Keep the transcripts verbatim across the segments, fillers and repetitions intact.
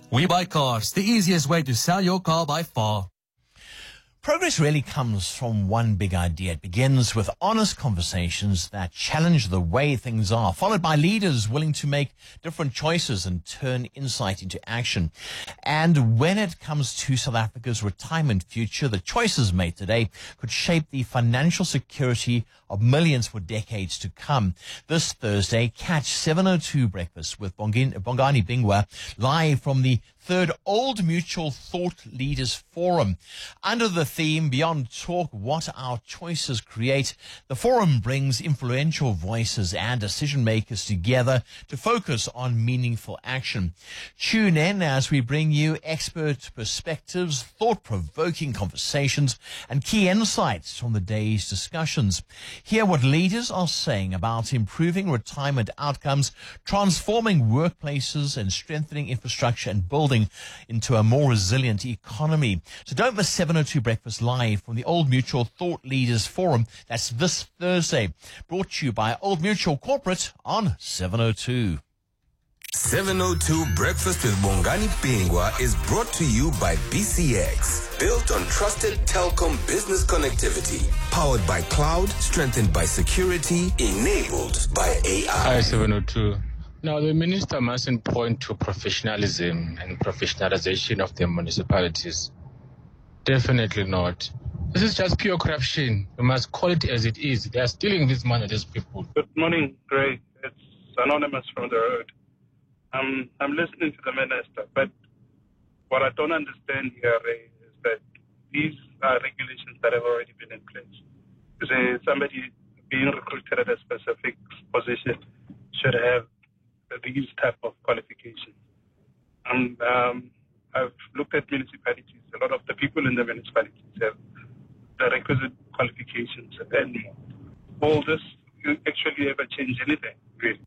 We Buy Cars, the easiest way to sell your car by far. Progress really comes from one big idea. It begins with honest conversations that challenge the way things are, followed by leaders willing to make different choices and turn insight into action. And when it comes to South Africa's retirement future, the choices made today could shape the financial security of millions for decades to come. This Thursday, catch seven oh two Breakfast with Bongani Bingwa live from the third Old Mutual Thought Leaders Forum. Under the theme, Beyond Talk, What Our Choices Create, the forum brings influential voices and decision makers together to focus on meaningful action. Tune in as we bring you expert perspectives, thought-provoking conversations, and key insights from the day's discussions. Hear what leaders are saying about improving retirement outcomes, transforming workplaces, and strengthening infrastructure and building into a more resilient economy. So don't miss seven oh two Breakfast live from the Old Mutual Thought Leaders Forum. That's this Thursday. Brought to you by Old Mutual Corporate on seven oh two. seven oh two Breakfast with Bongani Bingwa is brought to you by B C X. Built on trusted telecom business connectivity. Powered by cloud, strengthened by security, enabled by A I. Hi, seven oh two. Now, the minister mustn't point to professionalism and professionalization of the municipalities. Definitely not. This is just pure corruption. We must call it as it is. They are stealing this money, these people. Good morning, Greg. It's Anonymous from the road. Um, I'm listening to the minister, but what I don't understand here, Ray, is that these are regulations that have already been in place. So somebody being recruited at a specific position should have these type of qualifications. And um, I've looked at municipalities. A lot of the people in the municipalities have the requisite qualifications, and all this will actually ever change anything, really.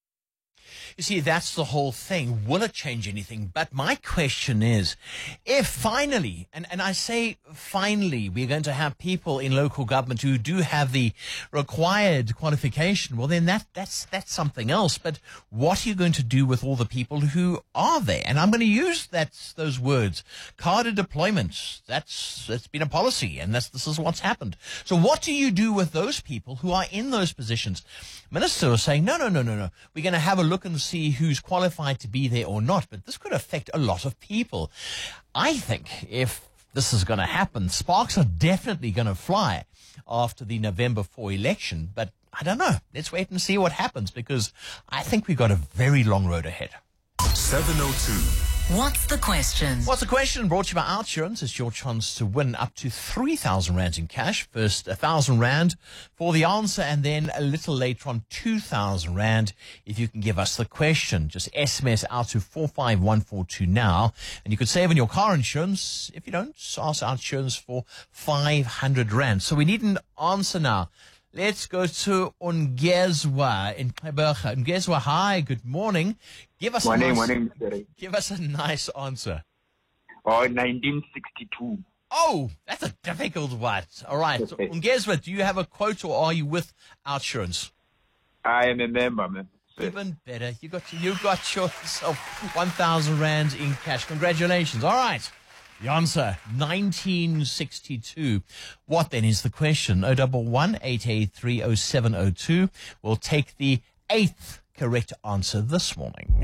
You see, that's the whole thing. Will it change anything? But my question is, if finally, and, and I say finally, we're going to have people in local government who do have the required qualification, well, then that, that's, that's something else. But what are you going to do with all the people who are there? And I'm going to use that, those words, carded deployment. That's, that's been a policy, and that's, this is what's happened. So what do you do with those people who are in those positions? Minister was saying, no, no, no, no, no. We're going to have a look and see who's qualified to be there or not, but this could affect a lot of people. I think if this is going to happen, sparks are definitely going to fly after the November fourth election, but I don't know. Let's wait and see what happens, because I think we've got a very long road ahead. seven oh two. What's the question? What's the question? Brought to you by Outsurance. It's your chance to win up to three thousand rand in cash. First, one thousand rand for the answer, and then a little later on, two thousand rand if you can give us the question. Just S M S out to four five one four two now, and you could save on your car insurance. If you don't, ask Outsurance for five hundred rand. So we need an answer now. Let's go to Ungezwa in Kaiberga. Ungezwa, hi, good morning. Give us morning, a nice, morning, Mister give us a nice answer. Oh, nineteen sixty-two. Oh, that's a difficult one. All right. So, Ungezwa, do you have a quote, or are you with Outsurance? I am a member, man. Even better. You got you got yourself one thousand rand in cash. Congratulations. All right. The answer, nineteen sixty-two. What then is the question? oh one one, eight eight three, oh seven oh two. We'll take the eighth correct answer this morning.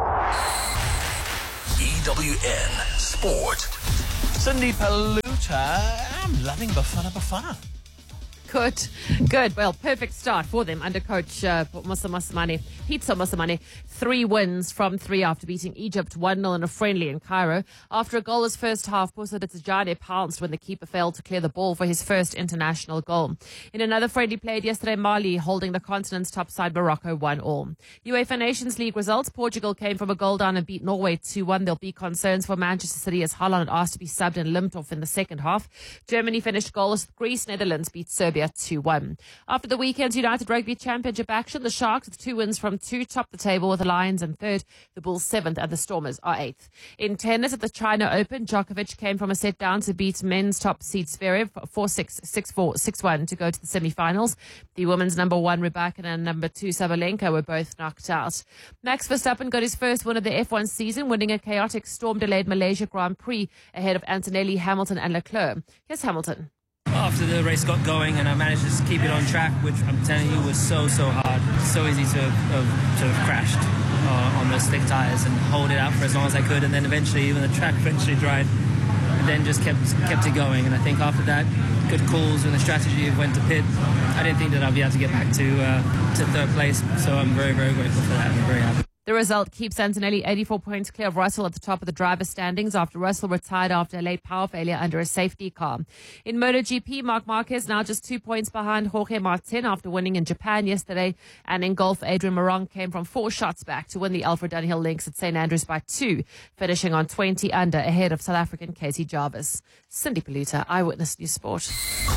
E W N Sport. Cindy Paluta, I'm loving Bafana Bafana. Good, good. Well, perfect start for them under coach uh, Musa Masimane, Pizza Masimane. Three wins from three after beating Egypt one nil in a friendly in Cairo. After a goalless first half, Pusa Ditsajane pounced when the keeper failed to clear the ball for his first international goal. In another friendly played yesterday, Mali holding the continent's top side Morocco one all. UEFA Nations League results, Portugal came from a goal down and beat Norway two one. There'll be concerns for Manchester City as Haaland asked to be subbed and limped off in the second half. Germany finished goalless. Greece, Netherlands beat Serbia Namibia two one. After the weekend's United Rugby Championship action, the Sharks with two wins from two top the table with the Lions in third, the Bulls seventh and the Stormers are eighth. In tennis at the China Open, Djokovic came from a set down to beat men's top seed Zverev four six, six four, six one to go to the semi-finals. The women's number one Rybakina and number two Sabalenka were both knocked out. Max Verstappen got his first win of the F one season, winning a chaotic storm-delayed Malaysia Grand Prix ahead of Antonelli, Hamilton and Leclerc. Here's Hamilton. After the race got going and I managed to keep it on track, which I'm telling you was so, so hard. So easy to have, of, to have crashed uh, on those slick tyres and hold it out for as long as I could. And then eventually, when the track eventually dried, and then just kept kept it going. And I think after that, good calls and the strategy went to pit. I didn't think that I'd be able to get back to uh, to third place. So I'm very, very grateful for that. I'm very happy. The result keeps Antonelli eighty-four points clear of Russell at the top of the driver's standings after Russell retired after a late power failure under a safety car. In MotoGP, Marc Marquez now just two points behind Jorge Martin after winning in Japan yesterday. And in golf, Adrian Morong came from four shots back to win the Alfred Dunhill Links at Saint Andrews by two, finishing on twenty under ahead of South African Casey Jarvis. Cindy Paluta, Eyewitness News Sport.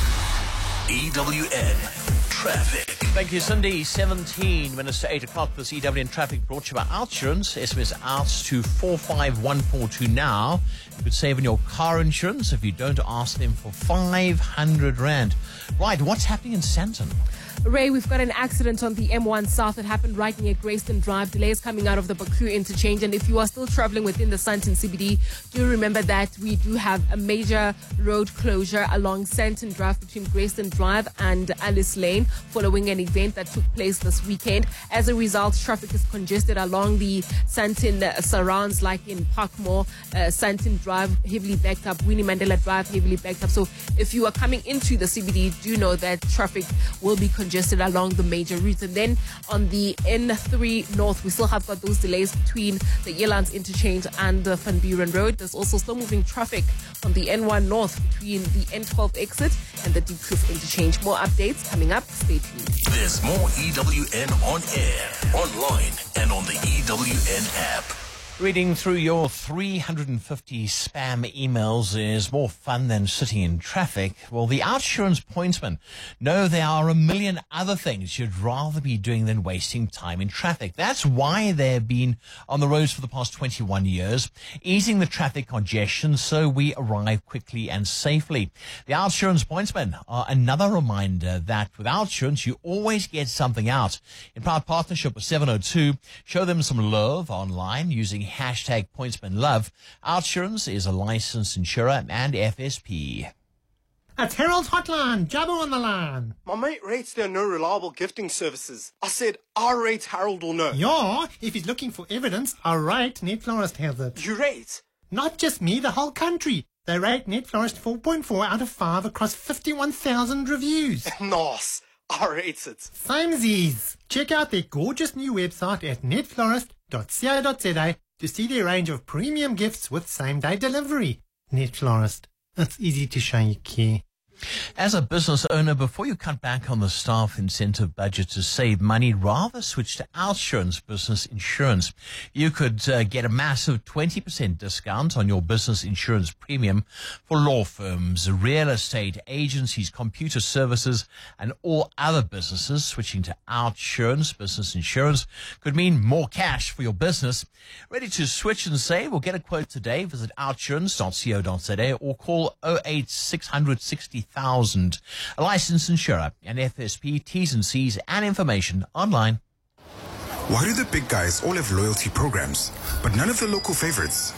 E W N Traffic. Thank you, Cindy. seventeen minutes to eight o'clock. This E W N Traffic brought to you by Outsurance. S M S outs to four five one four two now. You could save on your car insurance if you don't ask them for five hundred rand. Right, what's happening in Sandton? Ray, we've got an accident on the M one South that happened right near Grayston Drive. Delays coming out of the Baku interchange. And if you are still traveling within the Sandton C B D, do remember that we do have a major road closure along Sandton Drive between Grayston Drive and Alice Lane following an event that took place this weekend. As a result, traffic is congested along the Sandton uh, surrounds, like in Parkmore, uh, Sandton Drive heavily backed up, Winnie Mandela Drive heavily backed up. So if you are coming into the C B D, do know that traffic will be congested Congested along the major routes. And then on the N three North, we still have got those delays between the Yelands interchange and the Van Buren Road. There's also slow moving traffic on the N one North between the N twelve exit and the Deep Kloof interchange. More updates coming up. Stay tuned. There's more E W N on air, online, and on the E W N app. Reading through your three hundred fifty spam emails is more fun than sitting in traffic. Well, the Outsurance pointsmen know there are a million other things you'd rather be doing than wasting time in traffic. That's why they've been on the roads for the past twenty-one years, easing the traffic congestion so we arrive quickly and safely. The Outsurance pointsmen are another reminder that with Outsurance, you always get something out. In proud partnership with seven oh two, show them some love online using hashtag pointsmanlove. Outsurance is a licensed insurer and F S P. It's Harold's Hotline. Jabba on the line. My mate rates there are no reliable gifting services. I said, I rate Harold will know. Yeah, if he's looking for evidence, I rate Net Florist has it. You rate? Not just me, the whole country. They rate Net Florist four point four out of five across fifty-one thousand reviews. Nice. I rate it. Samesies. Check out their gorgeous new website at net florist dot co dot za to see their range of premium gifts with same-day delivery. Net Florist. It's easy to show you care. As a business owner, before you cut back on the staff incentive budget to save money, rather switch to Outsurance Business Insurance. You could uh, get a massive twenty percent discount on your business insurance premium for law firms, real estate agencies, computer services, and all other businesses. Switching to Outsurance Business Insurance could mean more cash for your business. Ready to switch and save or get a quote today? Visit outsurance dot co dot za or call oh eight six hundred sixty thousand. A licensed insurer and F S P. T's and C's and information online. Why do the big guys all have loyalty programs, but none of the local favorites?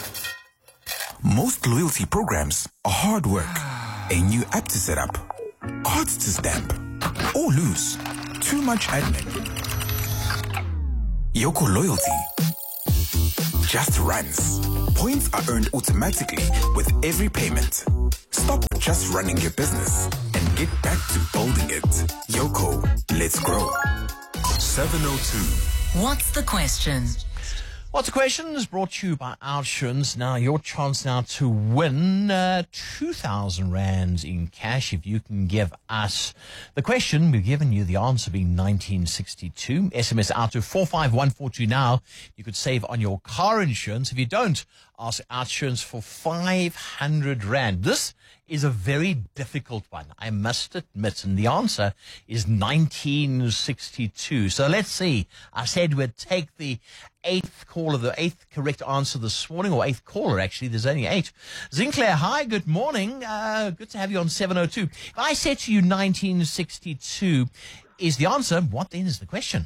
Most loyalty programs are hard work. A new app to set up, cards to stamp, or lose. Too much admin. Yoko Loyalty just runs. Points are earned automatically with every payment. Stop just running your business and get back to building it. Yoko, let's grow. seven oh two. What's the question? What's the question is brought to you by Outsurance. Now, your chance now to win uh, two thousand rands in cash if you can give us the question. We've given you the answer being nineteen sixty-two. S M S out to four five one four two now. You could save on your car insurance. If you don't, ask Outsurance for five hundred rand. This is a very difficult one, I must admit. And the answer is nineteen sixty-two. So let's see. I said we'd take the eighth caller, the eighth correct answer this morning, or eighth caller, actually. There's only eight. Zinclair, hi, good morning. Uh, good to have you on seven oh two. If I said to you nineteen sixty-two is the answer, what then is the question?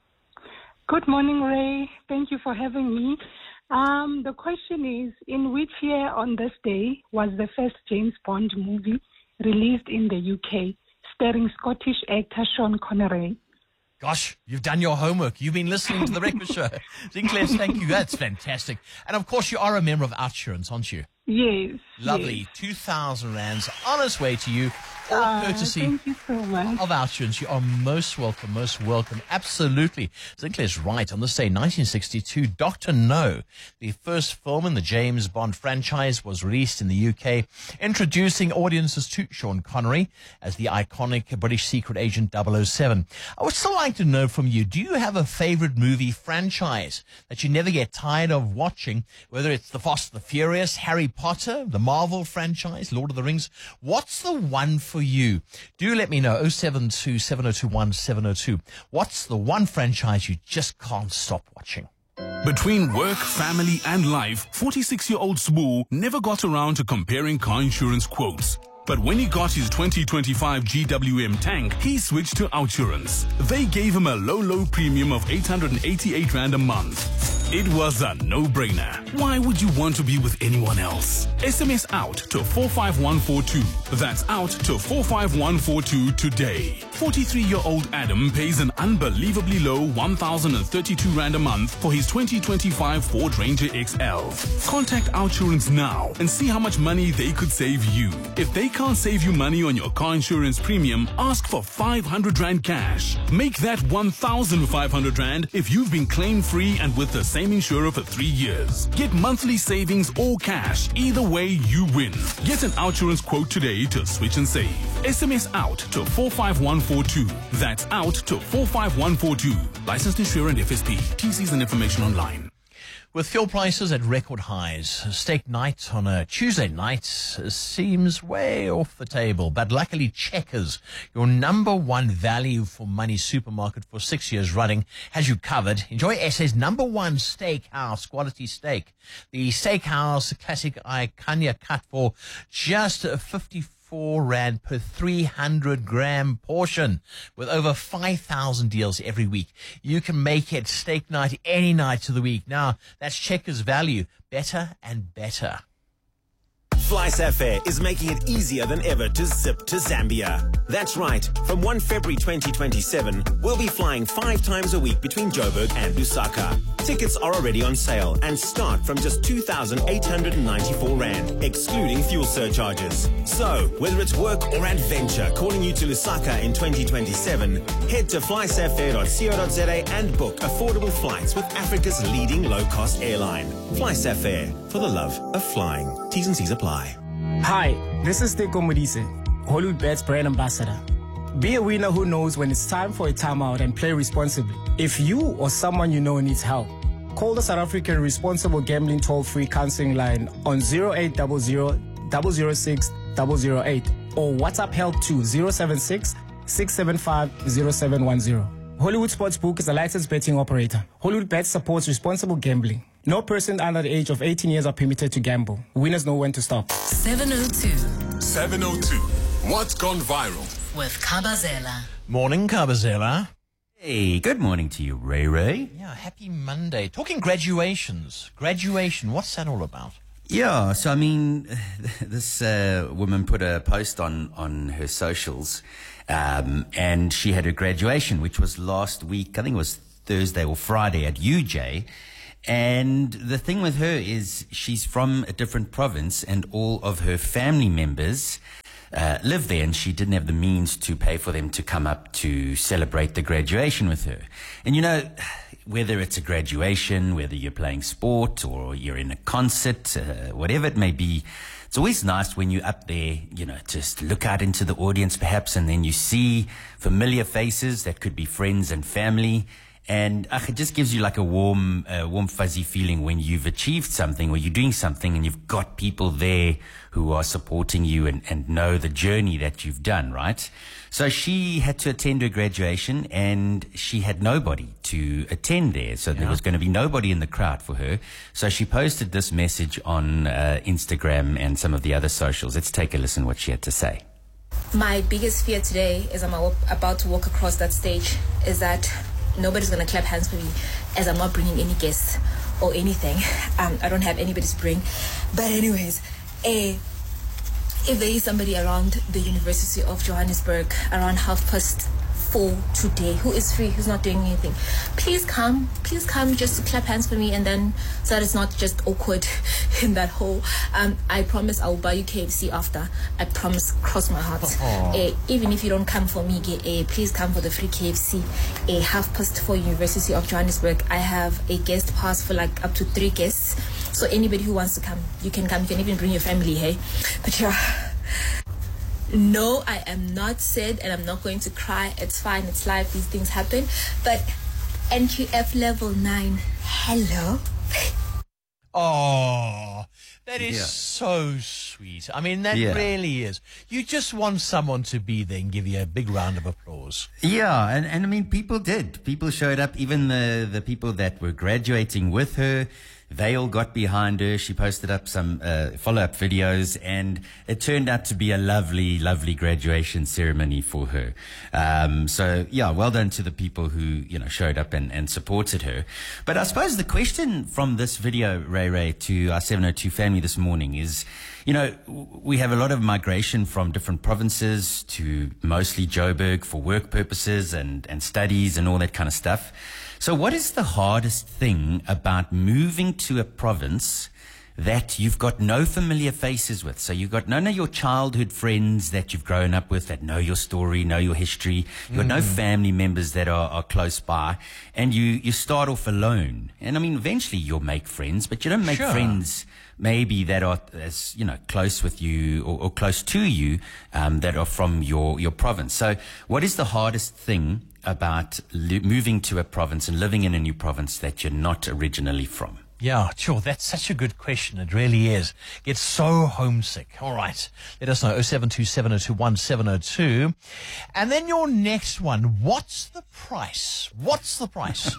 Good morning, Ray. Thank you for having me. Um, the question is, in which year on this day was the first James Bond movie released in the U K, starring Scottish actor Sean Connery? Gosh, you've done your homework. You've been listening to the Breakfast Show. Sinclair, thank you. That's fantastic. And of course, you are a member of Outsurance, aren't you? Yes. Lovely. Yes. two thousand rands on its way to you. All Uh, courtesy thank you so much. of Outsurance. You are most welcome, most welcome. Absolutely. Sinclair's right. On this day, nineteen sixty-two, Doctor No, the first film in the James Bond franchise, was released in the U K, introducing audiences to Sean Connery as the iconic British secret agent double oh seven. I would still like to know from you, do you have a favorite movie franchise that you never get tired of watching, whether it's The Fast and the Furious, Harry Potter, the Marvel franchise, Lord of the Rings? What's the one for you? Do let me know. oh seven two, seven oh two one, seven oh two. What's the one franchise you just can't stop watching? Between work, family, and life, forty-six-year-old Sbu never got around to comparing car insurance quotes. But when he got his twenty twenty-five G W M tank, he switched to Outsurance. They gave him a low, low premium of eight hundred eighty-eight rand a month. It was a no-brainer. Why would you want to be with anyone else? S M S out to four five one four two. That's out to four five one four two today. forty-three-year-old Adam pays an unbelievably low one thousand thirty-two rand a month for his twenty twenty-five Ford Ranger X L. Contact Outsurance now and see how much money they could save you. If they can't save you money on your car insurance premium, ask for five hundred rand cash. Make that one thousand five hundred rand if you've been claim-free and with the same insurer for three years. Get monthly savings or cash. Either way, you win. Get an Outsurance quote today to switch and save. S M S out to four five one four two. That's out to four five one four two. Licensed insurer and F S P. T Cs and information online. With fuel prices at record highs, steak night on a Tuesday night seems way off the table. But luckily, Checkers, your number one value for money supermarket for six years running, has you covered. Enjoy S A's number one steakhouse quality steak. The Steakhouse Classic Icania cut for just fifty-four rand per three hundred gram portion, with over five thousand deals every week. You can make it steak night any night of the week. Now, that's Checkers value. Better and better. FlySafair is making it easier than ever to zip to Zambia. That's right. From the first of February twenty twenty-seven, we'll be flying five times a week between Joburg and Lusaka. Tickets are already on sale and start from just two thousand eight hundred ninety-four rand, excluding fuel surcharges. So, whether it's work or adventure calling you to Lusaka in twenty twenty-seven, head to fly safair dot co dot za and book affordable flights with Africa's leading low-cost airline. FlySafair, for the love of flying. T's and C's apply. Hi, this is Teko Modise, Hollywood Bets brand ambassador. Be a winner who knows when it's time for a timeout and play responsibly. If you or someone you know needs help, call the South African Responsible Gambling Toll-Free Counseling Line on zero eight zero zero, zero zero six, zero zero eight or WhatsApp help to zero seven six, six seven five, zero seven one zero. Hollywood Sportsbook is a licensed betting operator. Hollywood Bets supports responsible gambling. No person under the age of eighteen years are permitted to gamble. Winners know when to stop. seven oh two. seven oh two. What's gone viral? With Kabazela. Morning, Kabazela. Hey, good morning to you, Ray Ray. Yeah, happy Monday. Talking graduations. Graduation, what's that all about? Yeah, so I mean, this uh, woman put a post on, on her socials, um, and she had her graduation, which was last week, I think it was Thursday or Friday at U J. And the thing with her is she's from a different province and all of her family members uh, live there, and she didn't have the means to pay for them to come up to celebrate the graduation with her. And you know, whether it's a graduation, whether you're playing sport or you're in a concert, uh, whatever it may be, it's always nice when you're up there, you know, just look out into the audience perhaps, and then you see familiar faces that could be friends and family. And uh, it just gives you like a warm, uh, warm, fuzzy feeling when you've achieved something, or you're doing something and you've got people there who are supporting you and, and know the journey that you've done, right? So she had to attend her graduation and she had nobody to attend there. So yeah. there was going to be nobody in the crowd for her. So she posted this message on uh, Instagram and some of the other socials. Let's take a listen what she had to say. My biggest fear today as I'm about to walk across that stage is that nobody's going to clap hands for me, as I'm not bringing any guests or anything. Um, I don't have anybody to bring. But anyways, eh, if there is somebody around the University of Johannesburg around half past four today who is free, who's not doing anything, please come. Please come just to clap hands for me, and then so that it's not just awkward in that hole. Um, I promise I will buy you K F C after. I promise, cross my heart. Uh, even if you don't come for me, uh, please come for the free K F C. Uh, half past four, University of Johannesburg. I have a guest pass for like up to three guests. So anybody who wants to come, you can come. You can even bring your family, hey? But yeah. No, I am not sad and I'm not going to cry. It's fine. It's life. These things happen. But N Q F level nine. Hello. Oh, that is Yeah. so sweet. I mean, that Yeah. really is. You just want someone to be there and give you a big round of applause. Yeah, and, and I mean, people did. People showed up, even the, the people that were graduating with her. They all got behind her. She posted up some uh, follow-up videos, and it turned out to be a lovely, lovely graduation ceremony for her. Um, so, yeah, well done to the people who, you know, showed up and, and supported her. But I suppose the question from this video, Ray Ray, to our seven oh two family this morning is, you know, we have a lot of migration from different provinces to mostly Joburg for work purposes and, and studies and all that kind of stuff. So what is the hardest thing about moving to a province that you've got no familiar faces with? So you've got none of your childhood friends that you've grown up with that know your story, know your history. You've got no family members that are, are close by, and you, you start off alone. And I mean, eventually you'll make friends, but you don't make Sure. friends maybe that are as, you know, close with you or, or close to you, um, that are from your, your province. So what is the hardest thing about li- moving to a province and living in a new province that you're not originally from? Yeah, sure. That's such a good question. It really is. Get so homesick. All right. Let us know. oh seven two seven oh two one seven oh two. And then your next one. What's the price? What's the price?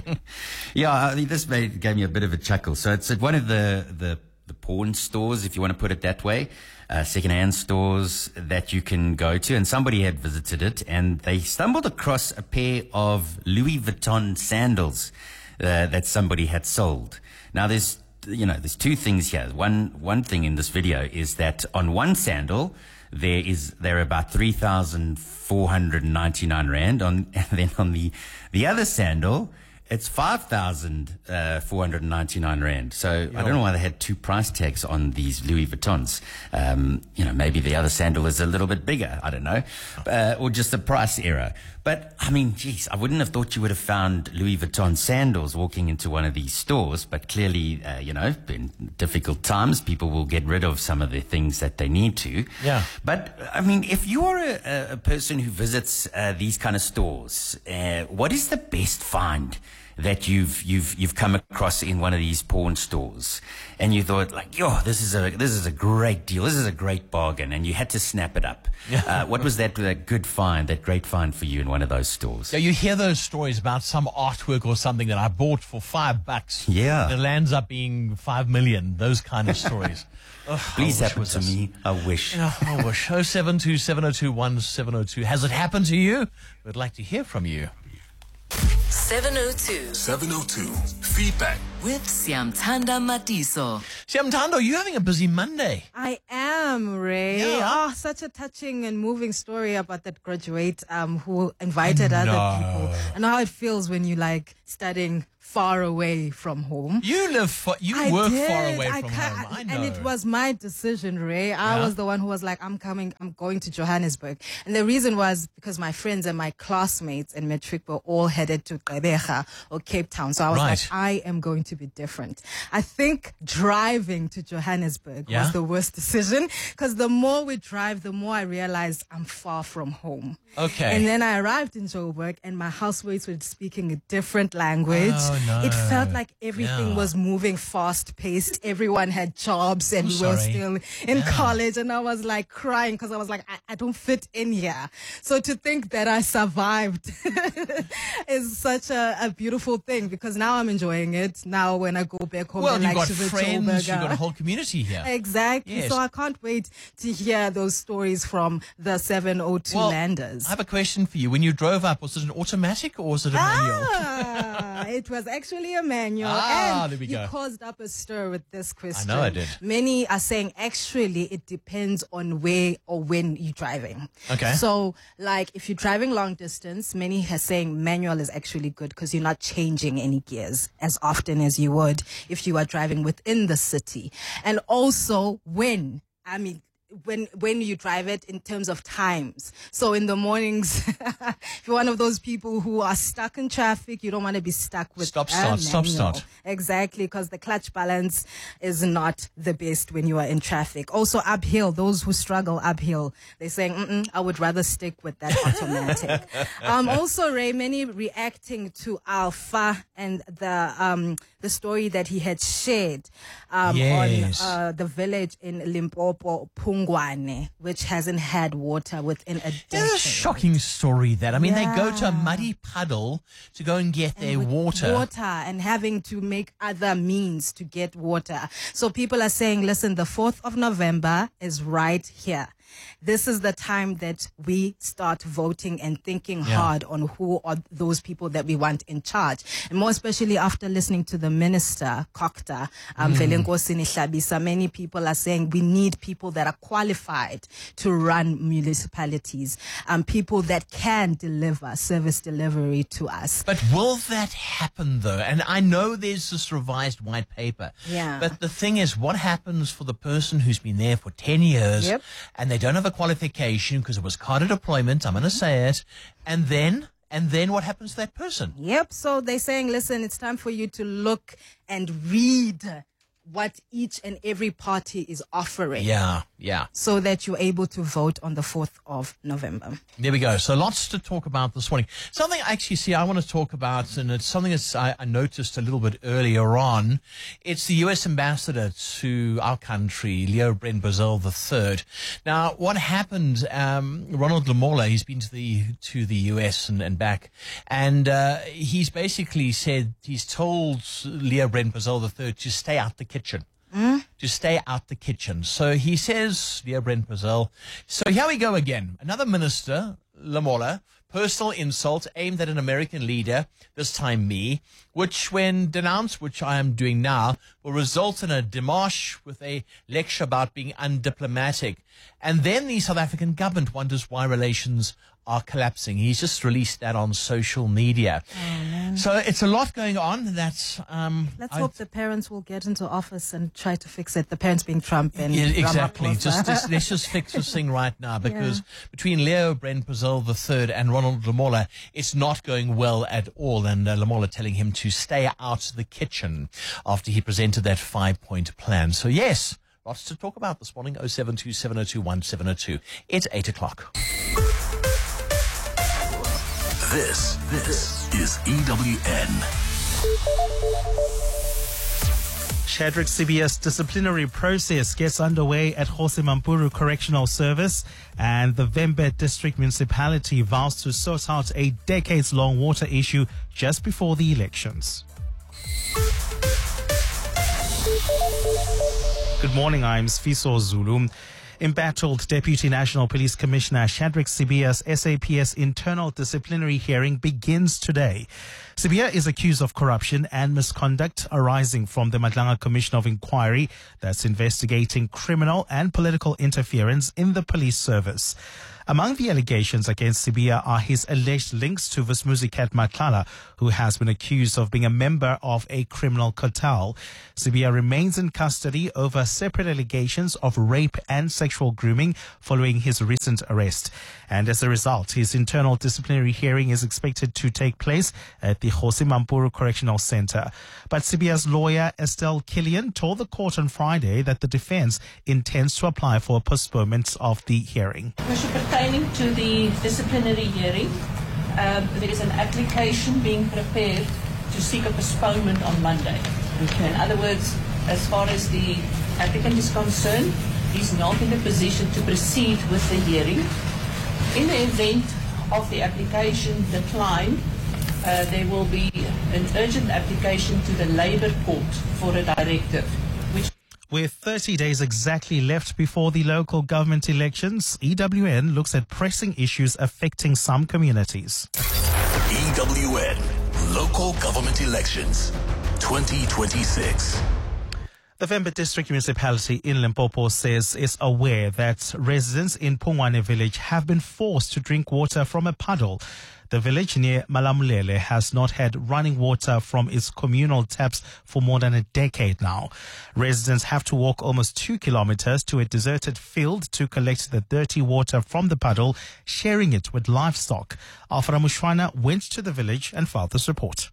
Yeah, I mean, this made, gave me a bit of a chuckle. So it's at one of the, the, the pawn stores, if you want to put it that way, uh, second-hand stores that you can go to. And somebody had visited it, and they stumbled across a pair of Louis Vuitton sandals uh, that somebody had sold. Now, there's, you know, there's two things here. One, one thing in this video is that on one sandal, there is, there are about three thousand four hundred ninety-nine rand on, and then on the, the other sandal, it's five thousand four hundred ninety-nine rand. So I don't know why they had two price tags on these Louis Vuittons. Um, you know, maybe the other sandal is a little bit bigger. I don't know. Uh, or just a price error. But, I mean, geez, I wouldn't have thought you would have found Louis Vuitton sandals walking into one of these stores. But clearly, uh, you know, in difficult times, people will get rid of some of the things that they need to. Yeah. But, I mean, if you're a, a person who visits uh, these kind of stores, uh, what is the best find that you've you've you've come across in one of these pawn stores, and you thought like, yo, this is a this is a great deal, this is a great bargain, and you had to snap it up? uh, what was that that good find, that great find for you in one of those stores? Yeah, you hear those stories about some artwork or something that I bought for five bucks. Yeah. And it lands up being five million. Those kind of stories. Ugh, Please I wish happen it was to us. me. I wish. Yeah, I wish. oh seven two seven oh two one seven oh two. Has it happened to you? We'd like to hear from you. seven oh two. seven oh two. Feedback. With Siamtanda Matiso. Siamtanda, you having a busy Monday? I am, Ray. Yeah. Oh, such a touching and moving story about that graduate um, who invited I other know. people. And how it feels when you like studying far away from home. You live, far, you I work did. far away I from ca- home. I know. And it was my decision, Ray. I Yeah. was the one who was like, I'm coming, I'm going to Johannesburg. And the reason was because my friends and my classmates in Matric were all headed to Gqeberha or Cape Town. So I was Right. like, I am going to be different. I think driving to Johannesburg Yeah? was the worst decision because the more we drive, the more I realized I'm far from home. Okay. And then I arrived in Joburg and my housemates were speaking a different language. Oh, no. It felt like everything Yeah. was moving fast paced. Everyone had jobs and I'm we were sorry. still in Yeah. college. And I was like crying because I was like, I, I don't fit in here. So to think that I survived is such a, a beautiful thing because now I'm enjoying it. Now when I go back home, Well, I you've like got to friends, you've got a whole community here. Exactly. Yes. So I can't wait to hear those stories from the seven oh two Well, landers. I have a question for you. When you drove up, was it an automatic or was it a manual? Ah, it was actually a manual. Ah, and there we you go. caused up a stir with this question. I know I did. Many are saying actually it depends on where or when you're driving. Okay. So, like, if you're driving long distance, many are saying manual is actually good because you're not changing any gears as often as you would if you are driving within the city. And also when, I mean, when when you drive it in terms of times. So in the mornings, if you're one of those people who are stuck in traffic, you don't want to be stuck with Stop, a start, stop, manual. start. Exactly, because the clutch balance is not the best when you are in traffic. Also uphill, those who struggle uphill, they're saying, Mm-mm, I would rather stick with that automatic. um, also, Ray, many reacting to Alpha and the um the story that he had shared um, Yes. on uh, the village in Limpopo, Pungwane, which hasn't had water within a It's decade. a shocking story, that. I mean, they go to a Yeah. muddy puddle to go and get their with water. water and having to make other means to get water. So people are saying, listen, the fourth of November is right here. This is the time that we start voting and thinking Yeah. hard on who are those people that we want in charge. And more especially after listening to the minister, Kokta, um, Mm. Velenkosi Hlabisa, many people are saying we need people that are qualified to run municipalities, um, people that can deliver service delivery to us. But will that happen, though? And I know there's this revised white paper. Yeah. But the thing is, what happens for the person who's been there for ten years Yep. and they don't have a qualification because it was carded deployment, I'm going to say it, and then, and then what happens to that person? Yep. So they're saying, listen, it's time for you to look and read what each and every party is offering. Yeah, yeah. So that you're able to vote on the fourth of November. There we go. So lots to talk about this morning. Something I actually see I want to talk about, and it's something that I, I noticed a little bit earlier on. It's the U S ambassador to our country, Leo Brent Brazil the third. Now, what happened, um, Ronald Lamola, he's been to the to the U S and, and back, and uh, he's basically said, he's told Leo Brent Brazil the third to stay out the kitchen. Mm? To stay out the kitchen. So he says, Leo Brent Brazil. So here we go again. Another minister, Lamola, personal insult aimed at an American leader, this time me, which when denounced, which I am doing now, will result in a demarche with a lecture about being undiplomatic. And then the South African government wonders why relations are collapsing. He's just released that on social media. Oh, So it's a lot going on. That's um Let's I- hope the parents will get into office and try to fix it. The parents being Trump and Yeah, exactly. Ramaphosa. Just, just let's just fix this thing right now, because between Leo Brent Brazil the third and Ronald Lamola, it's not going well at all. And uh, Lamola telling him to stay out of the kitchen after he presented that five-point plan. So yes, lots to talk about this morning. oh seven two seven oh two one seven oh two. It's eight o'clock. This, this is E W N. Shadrack C B S disciplinary process gets underway at Jose Mampuru Correctional Service, and the Vembe District Municipality vows to sort out a decades-long water issue just before the elections. Good morning, I'm Sfiso Zulu. Embattled Deputy National Police Commissioner Shadrack Sibiya's S A P S internal disciplinary hearing begins today. Sibiya is accused of corruption and misconduct arising from the Madlanga Commission of Inquiry that's investigating criminal and political interference in the police service. Among the allegations against Sibiya are his alleged links to Vusmuzi Cat Matlala, who has been accused of being a member of a criminal cartel. Sibiya remains in custody over separate allegations of rape and sexual grooming following his recent arrest. And as a result, his internal disciplinary hearing is expected to take place at the Kgosi Mampuru Correctional Center. But Sibiya's lawyer, Estelle Killian, told the court on Friday that the defense intends to apply for a postponement of the hearing. Pertaining to the disciplinary hearing, um, there is an application being prepared to seek a postponement on Monday. Okay. In other words, as far as the applicant is concerned, he's not in a position to proceed with the hearing. In the event of the application declined, uh, there will be an urgent application to the Labour Court for a directive. With thirty days exactly left before the local government elections, E W N looks at pressing issues affecting some communities. E W N Local Government Elections twenty twenty-six. The Vemba District Municipality in Limpopo says it's aware that residents in Pungwane village have been forced to drink water from a puddle. The village near Malamulele has not had running water from its communal taps for more than a decade now. Residents have to walk almost two kilometers to a deserted field to collect the dirty water from the puddle, sharing it with livestock. Alfra Mushwana went to the village and filed this report.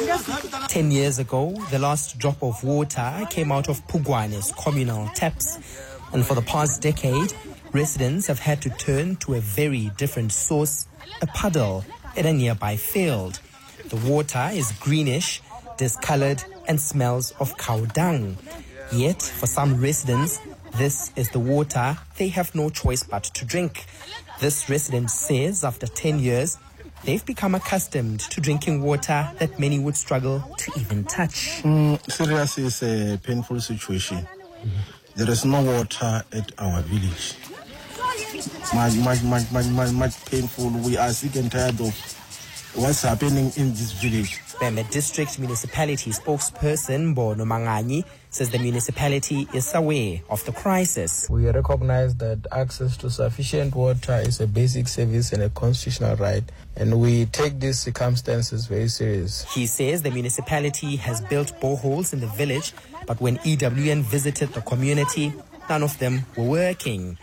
Ten years ago, the last drop of water came out of Pungwane's communal taps. And for the past decade, residents have had to turn to a very different source, a puddle at a nearby field. The water is greenish, discolored, and smells of cow dung. Yet, for some residents, this is the water they have no choice but to drink. This resident says after ten years, they've become accustomed to drinking water that many would struggle to even touch. Mm, seriously, it's a painful situation. Mm-hmm. There is no water at our village. Much, much, much, much, much, much painful. We are sick and tired of what's happening in this village. Vemba District Municipality spokesperson Bono Manganyi says the municipality is aware of the crisis. We recognize that access to sufficient water is a basic service and a constitutional right, and we take these circumstances very serious. He says the municipality has built boreholes in the village, but when E W N visited the community, none of them were working.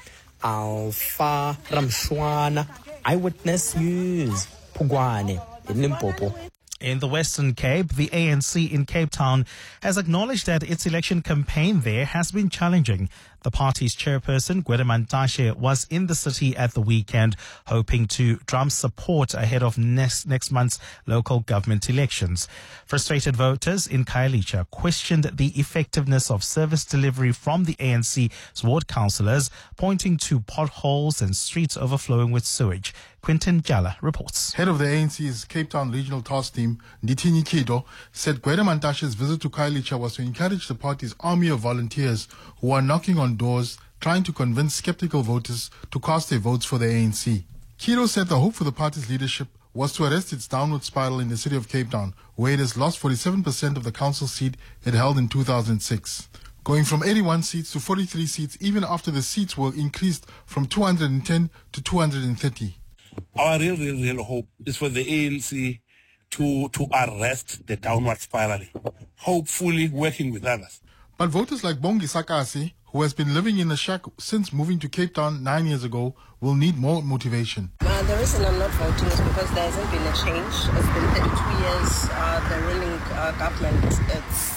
Alpha Ramshwana, Eyewitness News, Pungwane in Limpopo. In the Western Cape, the A N C in Cape Town has acknowledged that its election campaign there has been challenging. The party's chairperson, Gwede Mantashe, was in the city at the weekend, hoping to drum support ahead of next, next month's local government elections. Frustrated voters in Khayelitsha questioned the effectiveness of service delivery from the A N C's ward councillors, pointing to potholes and streets overflowing with sewage. Quinton Jala reports. Head of the A N C's Cape Town Regional Task Team, Nditini Kido, said Gwede Mantashe's visit to Khayelitsha was to encourage the party's army of volunteers who are knocking on doors, trying to convince skeptical voters to cast their votes for the A N C. Kido said the hope for the party's leadership was to arrest its downward spiral in the city of Cape Town, where it has lost forty-seven percent of the council seat it held in two thousand six. Going from eighty-one seats to forty-three seats, even after the seats were increased from two hundred ten to two hundred thirty. Our real, real, real hope is for the A N C to, to arrest the downward spiraling, hopefully working with others. But voters like Bongi Sakasi, who has been living in a shack since moving to Cape Town nine years ago, will need more motivation. Uh, the reason I'm not voting is because there hasn't been a change. It's been thirty-two years, uh, the ruling uh, government, it's,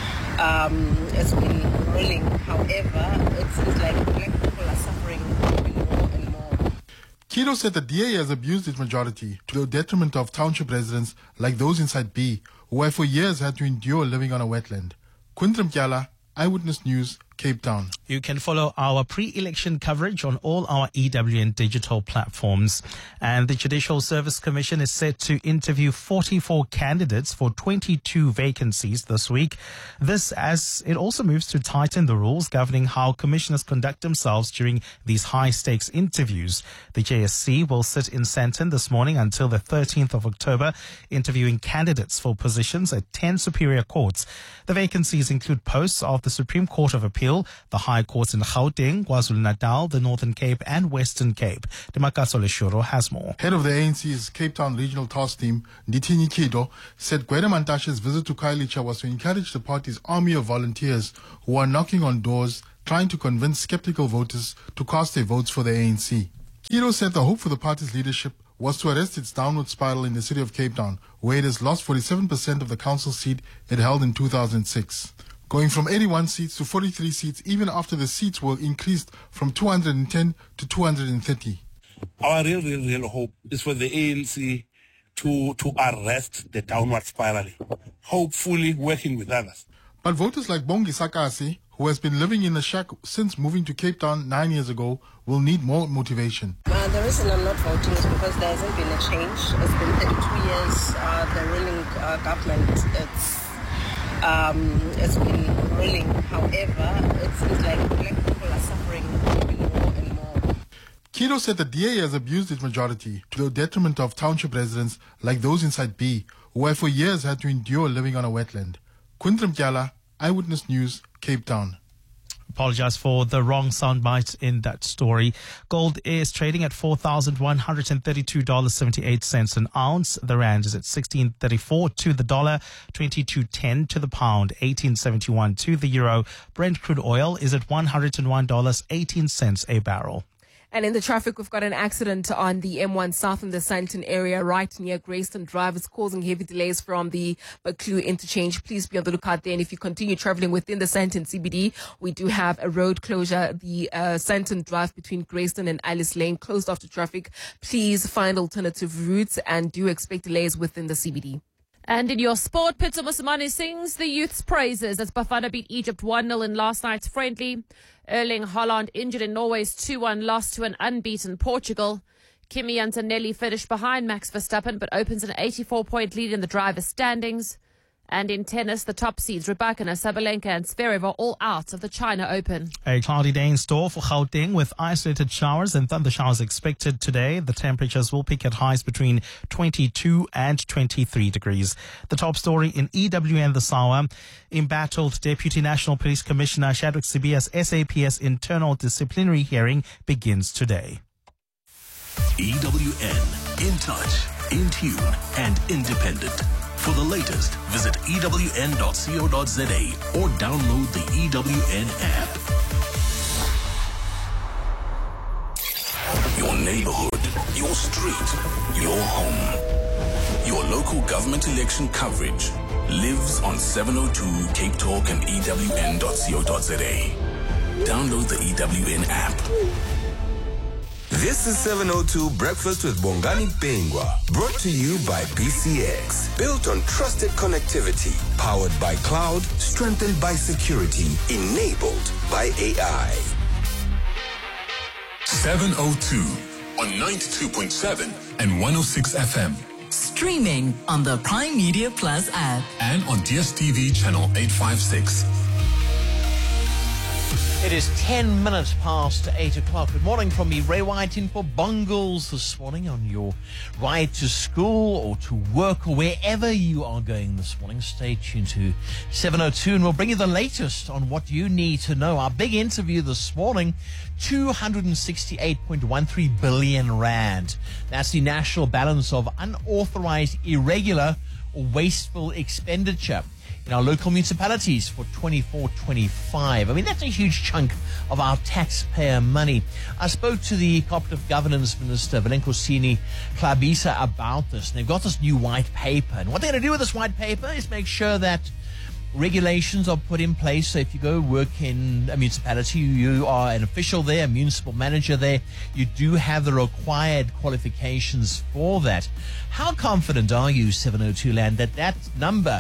um, it's been ruling. However, it seems like black people are suffering more and more. Kido said the D A has abused its majority to the detriment of township residents like those inside B, who have for years had to endure living on a wetland. Quinton Mkyala, Eyewitness News, Cape Town. You can follow our pre-election coverage on all our E W N digital platforms. And the Judicial Service Commission is set to interview forty-four candidates for twenty-two vacancies this week. This as it also moves to tighten the rules governing how commissioners conduct themselves during these high-stakes interviews. The J S C will sit in Sandton this morning until the thirteenth of October, interviewing candidates for positions at ten superior courts. The vacancies include posts of the Supreme Court of Appeal, the High Courts in Gauteng, KwaZulu-Natal, the Northern Cape and Western Cape. Demakaso Leshuro has more. Head of the A N C's Cape Town Regional Task Team, Nditini Kido, said Gwede Mantashe's visit to Khayelitsha was to encourage the party's army of volunteers who are knocking on doors, trying to convince skeptical voters to cast their votes for the A N C. Kido said the hope for the party's leadership was to arrest its downward spiral in the city of Cape Town, where it has lost forty-seven percent of the council seat it held in two thousand six. Going from eighty-one seats to forty-three seats, even after the seats were increased from two hundred ten to two hundred thirty. Our real, real, real hope is for the A N C to, to arrest the downward spiral, hopefully working with others. But voters like Bongi Sakasi, who has been living in the shack since moving to Cape Town nine years ago, will need more motivation. Uh, the reason I'm not voting is because there hasn't been a change. It's been thirty-two years, uh, the ruling uh, government, it's, um, it's been ruling. However, it seems like black people are suffering more and more. Kido said the D A has abused its majority to the detriment of township residents like those inside B, who have for years had to endure living on a wetland. Quintram Kyala, Eyewitness News, Cape Town. Apologize for the wrong soundbite in that story. Gold is trading at four thousand one hundred thirty-two dollars and seventy-eight cents an ounce. The rand is at sixteen thirty-four to the dollar, twenty-two ten to the pound, eighteen seventy-one to the euro. Brent crude oil is at one hundred one dollars and eighteen cents a barrel. And in the traffic, we've got an accident on the M one South in the Sandton area, right near Grayston Drive. It's causing heavy delays from the Buccleuch interchange. Please be on the lookout there. And if you continue traveling within the Sandton C B D, we do have a road closure. The uh, Sandton Drive between Grayston and Alice Lane closed off to traffic. Please find alternative routes and do expect delays within the C B D. And in your sport, Pitso Mosimane sings the youth's praises as Bafana beat Egypt one nil in last night's friendly. Erling Haaland injured in Norway's two one loss to an unbeaten Portugal. Kimi Antonelli finished behind Max Verstappen but opens an eighty-four point lead in the driver's standings. And in tennis, the top seeds Rybakina, Sabalenka and Zverev are all out of the China Open. A cloudy day in store for Gauteng with isolated showers and thunder showers expected today. The temperatures will peak at highs between twenty-two and twenty-three degrees. The top story in E W N this hour. Embattled Deputy National Police Commissioner Shadrack Sibiya's S A P S internal disciplinary hearing begins today. E W N, in touch, in tune and independent. For the latest, visit E W N dot co dot za or download the E W N app. Your neighborhood, your street, your home. Your local government election coverage lives on seven oh two Cape Talk and E W N dot co dot za. Download the E W N app. This is seven oh two Breakfast with Bongani Pengwa, brought to you by B C X. Built on trusted connectivity, powered by cloud, strengthened by security, enabled by A I. seven oh two on ninety-two point seven and one oh six F M. Streaming on the Prime Media Plus app. And on D S T V channel eight fifty-six. It is ten minutes past eight o'clock. Good morning from me, Ray White, in for Bongles this morning on your ride to school or to work or wherever you are going this morning. Stay tuned to seven oh two and we'll bring you the latest on what you need to know. Our big interview this morning, two hundred sixty-eight point one three billion rand. That's the national balance of unauthorized, irregular or wasteful expenditure in our local municipalities for twenty-four twenty-five. I mean, that's a huge chunk of our taxpayer money. I spoke to the Cooperative Governance Minister, Velenkosini Klabisa, about this. And they've got this new white paper. And what they're going to do with this white paper is make sure that regulations are put in place. So if you go work in a municipality, you are an official there, a municipal manager there, you do have the required qualifications for that. How confident are you, seven oh two Land, that that number,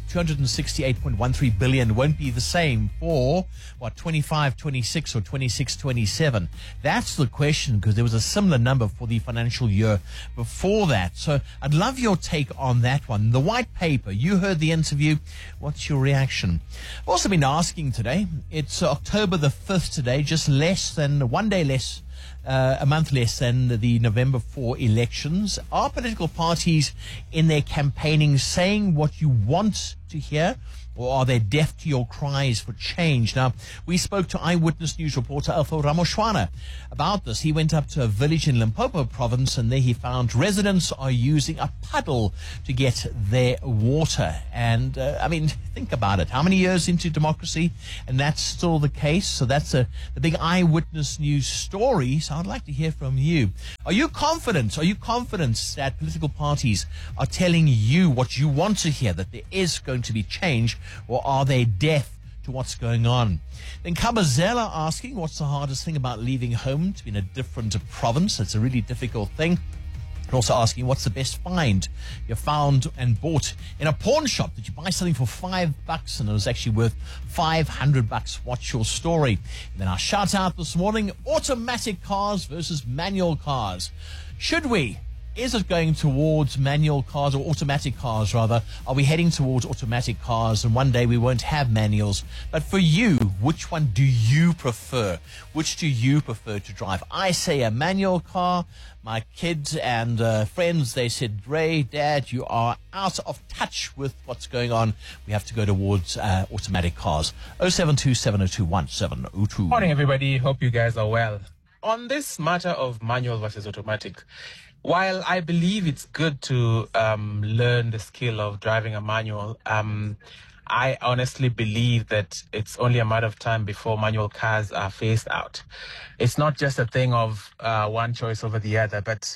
two hundred sixty-eight point one three billion won't be the same for, what, twenty-five twenty-six or twenty-six twenty-seven? That's the question, because there was a similar number for the financial year before that. So I'd love your take on that one. The white paper, you heard the interview. What's your reaction? I've also been asking today, it's October the fifth today, just less than one day less, uh, a month less than the November fourth elections. Are political parties in their campaigning saying what you want to hear, or are they deaf to your cries for change? Now, we spoke to Eyewitness News reporter Alfo Ramoshwana about this. He went up to a village in Limpopo province, and there he found residents are using a puddle to get their water. And, uh, I mean, think about it. How many years into democracy? And that's still the case. So that's a, the big Eyewitness News story. So I'd like to hear from you. Are you confident? Are you confident that political parties are telling you what you want to hear, that there is going to be change, or are they deaf to what's going on? Then Kabazela asking, what's the hardest thing about leaving home to be in a different province? It's a really difficult thing. And also asking, what's the best find you found and bought in a pawn shop? Did you buy something for five bucks and it was actually worth five hundred bucks? What's your story? And then our shout out this morning, automatic cars versus manual cars. Should we? Is it going towards manual cars, or automatic cars rather? Are we heading towards automatic cars, and one day we won't have manuals? But for you, which one do you prefer? Which do you prefer to drive? I say a manual car. My kids and uh, friends, they said, Ray, Dad, you are out of touch with what's going on. We have to go towards uh, automatic cars. oh seven two, seven oh two, one seven oh two. Morning, everybody. Hope you guys are well. On this matter of manual versus automatic, while I believe it's good to um, learn the skill of driving a manual, um, I honestly believe that it's only a matter of time before manual cars are phased out. It's not just a thing of uh, one choice over the other, but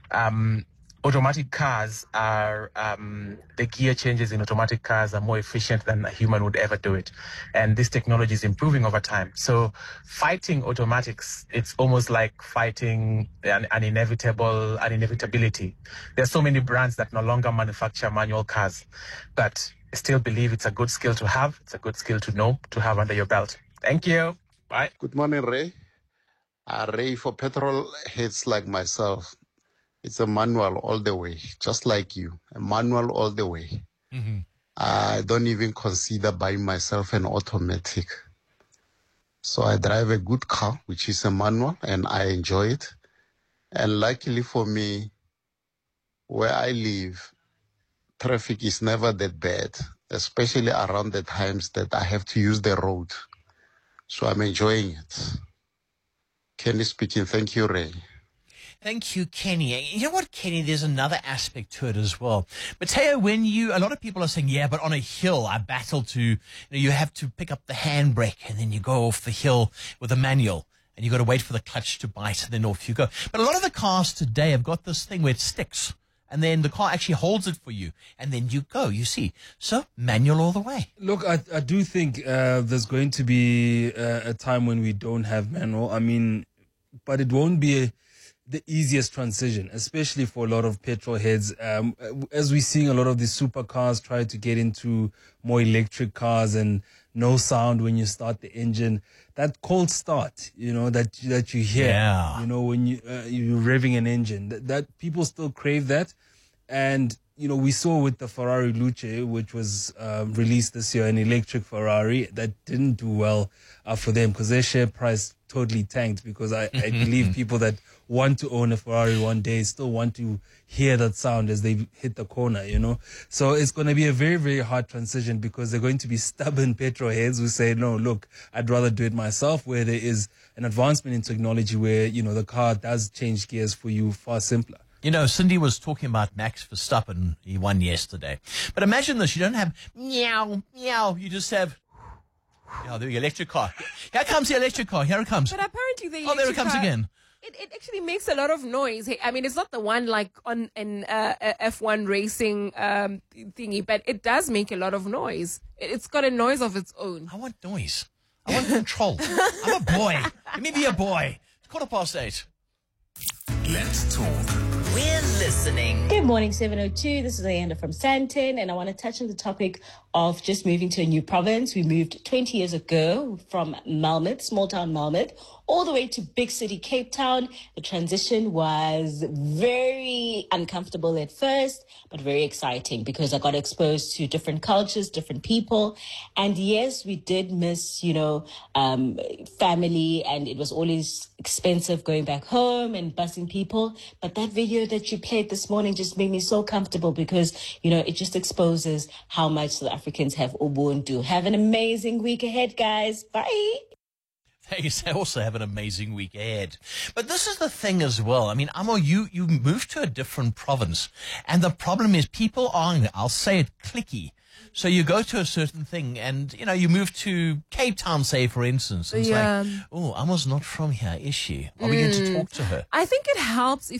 um, automatic cars are, um, the gear changes in automatic cars are more efficient than a human would ever do it. And this technology is improving over time. So fighting automatics, it's almost like fighting an, an inevitable, an inevitability. There's so many brands that no longer manufacture manual cars, but I still believe it's a good skill to have. It's a good skill to know, to have under your belt. Thank you. Bye. Good morning, Ray. Uh, Ray, for petrol heads like myself, it's a manual all the way, just like you, a manual all the way. Mm-hmm. I don't even consider buying myself an automatic. So I drive a good car, which is a manual, and I enjoy it. And luckily for me, where I live, traffic is never that bad, especially around the times that I have to use the road. So I'm enjoying it. Kenny speaking. Thank you, Ray. Thank you, Kenny. You know what, Kenny? There's another aspect to it as well. Mateo, when you, a lot of people are saying, yeah, but on a hill, I battle to, you know, you have to pick up the handbrake and then you go off the hill with a manual and you got to wait for the clutch to bite and then off you go. But a lot of the cars today have got this thing where it sticks and then the car actually holds it for you and then you go, you see. So manual all the way. Look, I, I do think uh, there's going to be uh, a time when we don't have manual. I mean, but it won't be a, the easiest transition, especially for a lot of petrol heads. Um, as we're seeing a lot of these supercars try to get into more electric cars and no sound when you start the engine, that cold start, you know, that that you hear, yeah. you know, when you, uh, you're revving an engine, that, that people still crave that. And, you know, we saw with the Ferrari Luce, which was uh, released this year, an electric Ferrari, that didn't do well uh, for them because their share price totally tanked, because I, I believe people that want to own a Ferrari one day still want to hear that sound as they hit the corner, you know. So it's going to be a very, very hard transition, because they're going to be stubborn petrol heads who say, no, look, I'd rather do it myself, where there is an advancement in technology where, you know, the car does change gears for you far simpler. You know, Cindy was talking about Max Verstappen. He won yesterday. But imagine this. You don't have meow, meow. You just have, you know, the electric car. Here comes the electric car. Here it comes. But apparently the Oh, there it electric comes car, again. It, it actually makes a lot of noise. I mean, it's not the one like on an uh, F one racing um, thingy, but it does make a lot of noise. It, it's got a noise of its own. I want noise. I want control. I'm a boy. Let me be a boy. It's quarter past eight. Let's talk. We're listening. Good morning, seven oh two. This is Ayanda from Sandton, and I want to touch on the topic of just moving to a new province. We moved twenty years ago from Malmit, small town Malmit, all the way to big city Cape Town. The transition was very uncomfortable at first, but very exciting because I got exposed to different cultures, different people. And yes, we did miss, you know, um, family, and it was always expensive going back home and busing people. But that video that you played this morning just made me so comfortable because, you know, it just exposes how much South Africans have Ubuntu. Have an amazing week ahead, guys. Bye. They also have an amazing week ahead. But this is the thing as well. I mean, Amo, you, you moved to a different province, and the problem is people are, I'll say it, cliquey. So you go to a certain thing and, you know, you move to Cape Town, say, for instance. And Yeah. it's like, oh, Amo's not from here, is she? Are we going to talk to her? I think it helps if